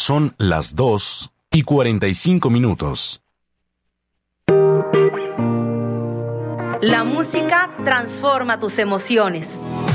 Son las 2:45. La música transforma tus emociones.